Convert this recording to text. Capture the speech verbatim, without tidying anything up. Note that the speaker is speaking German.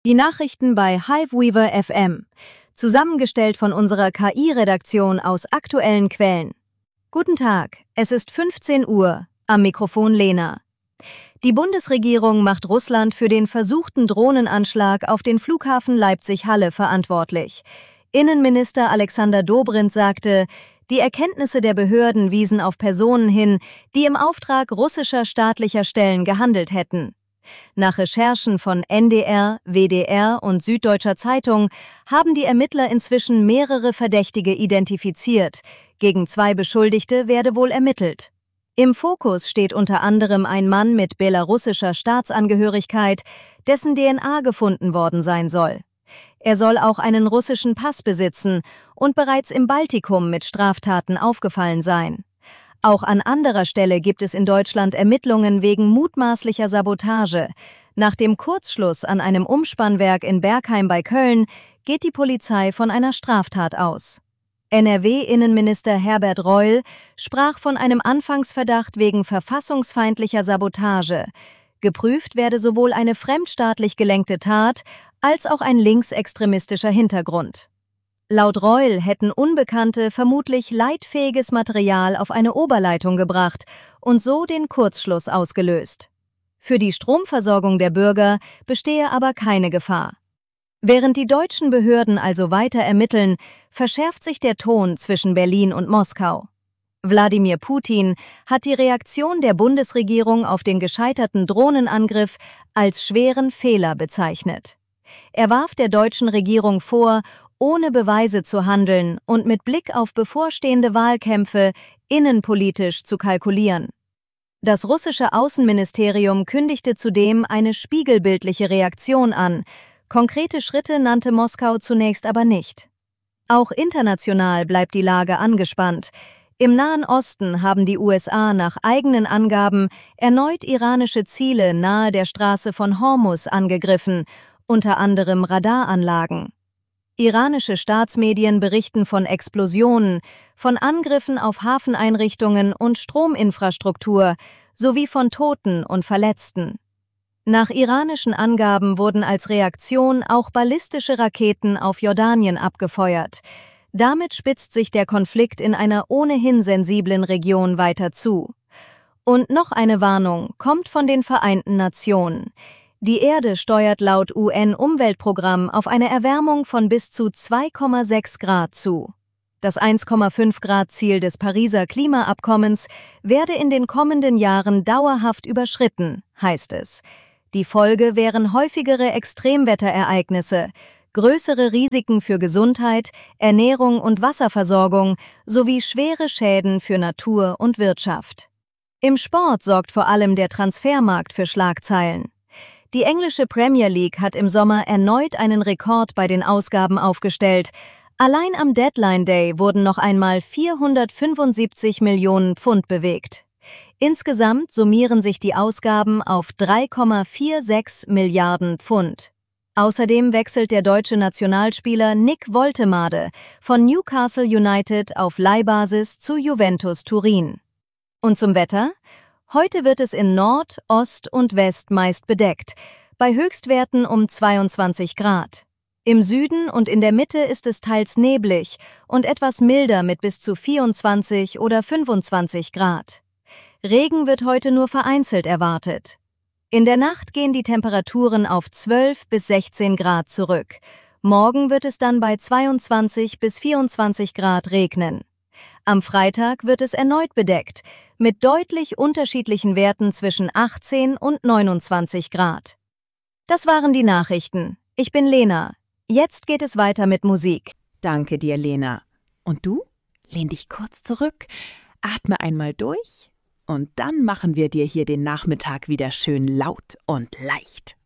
Die Nachrichten bei Hiveweaver F M, zusammengestellt von unserer K I-Redaktion aus aktuellen Quellen. Guten Tag, es ist fünfzehn Uhr, am Mikrofon Lena. Die Bundesregierung macht Russland für den versuchten Drohnenanschlag auf den Flughafen Leipzig-Halle verantwortlich. Innenminister Alexander Dobrindt sagte, die Erkenntnisse der Behörden wiesen auf Personen hin, die im Auftrag russischer staatlicher Stellen gehandelt hätten. Nach Recherchen von N D R, W D R und Süddeutscher Zeitung haben die Ermittler inzwischen mehrere Verdächtige identifiziert. Gegen zwei Beschuldigte werde wohl ermittelt. Im Fokus steht unter anderem ein Mann mit belarussischer Staatsangehörigkeit, dessen D N A gefunden worden sein soll. Er soll auch einen russischen Pass besitzen und bereits im Baltikum mit Straftaten aufgefallen sein. Auch an anderer Stelle gibt es in Deutschland Ermittlungen wegen mutmaßlicher Sabotage. Nach dem Kurzschluss an einem Umspannwerk in Bergheim bei Köln geht die Polizei von einer Straftat aus. N R W-Innenminister Herbert Reul sprach von einem Anfangsverdacht wegen verfassungsfeindlicher Sabotage. Geprüft werde sowohl eine fremdstaatlich gelenkte Tat als auch ein linksextremistischer Hintergrund. Laut Reul hätten Unbekannte vermutlich leitfähiges Material auf eine Oberleitung gebracht und so den Kurzschluss ausgelöst. Für die Stromversorgung der Bürger bestehe aber keine Gefahr. Während die deutschen Behörden also weiter ermitteln, verschärft sich der Ton zwischen Berlin und Moskau. Wladimir Putin hat die Reaktion der Bundesregierung auf den gescheiterten Drohnenangriff als schweren Fehler bezeichnet. Er warf der deutschen Regierung vor, ohne Beweise zu handeln und mit Blick auf bevorstehende Wahlkämpfe innenpolitisch zu kalkulieren. Das russische Außenministerium kündigte zudem eine spiegelbildliche Reaktion an. Konkrete Schritte nannte Moskau zunächst aber nicht. Auch international bleibt die Lage angespannt. Im Nahen Osten haben die U S A nach eigenen Angaben erneut iranische Ziele nahe der Straße von Hormuz angegriffen, unter anderem Radaranlagen. Iranische Staatsmedien berichten von Explosionen, von Angriffen auf Hafeneinrichtungen und Strominfrastruktur sowie von Toten und Verletzten. Nach iranischen Angaben wurden als Reaktion auch ballistische Raketen auf Jordanien abgefeuert. Damit spitzt sich der Konflikt in einer ohnehin sensiblen Region weiter zu. Und noch eine Warnung kommt von den Vereinten Nationen. Die Erde steuert laut U N-Umweltprogramm auf eine Erwärmung von bis zu zwei Komma sechs Grad zu. Das eins Komma fünf Grad Ziel des Pariser Klimaabkommens werde in den kommenden Jahren dauerhaft überschritten, heißt es. Die Folge wären häufigere Extremwetterereignisse, größere Risiken für Gesundheit, Ernährung und Wasserversorgung sowie schwere Schäden für Natur und Wirtschaft. Im Sport sorgt vor allem der Transfermarkt für Schlagzeilen. Die englische Premier League hat im Sommer erneut einen Rekord bei den Ausgaben aufgestellt. Allein am Deadline Day wurden noch einmal vierhundertfünfundsiebzig Millionen Pfund bewegt. Insgesamt summieren sich die Ausgaben auf drei Komma sechsundvierzig Milliarden Pfund. Außerdem wechselt der deutsche Nationalspieler Nick Woltemade von Newcastle United auf Leihbasis zu Juventus Turin. Und zum Wetter? Heute wird es in Nord, Ost und West meist bedeckt, bei Höchstwerten um zweiundzwanzig Grad. Im Süden und in der Mitte ist es teils neblig und etwas milder mit bis zu vierundzwanzig oder fünfundzwanzig Grad. Regen wird heute nur vereinzelt erwartet. In der Nacht gehen die Temperaturen auf zwölf bis sechzehn Grad zurück. Morgen wird es dann bei zweiundzwanzig bis vierundzwanzig Grad regnen. Am Freitag wird es erneut bedeckt, mit deutlich unterschiedlichen Werten zwischen achtzehn und neunundzwanzig Grad. Das waren die Nachrichten. Ich bin Lena. Jetzt geht es weiter mit Musik. Danke dir, Lena. Und du? Lehn dich kurz zurück, atme einmal durch und dann machen wir dir hier den Nachmittag wieder schön laut und leicht.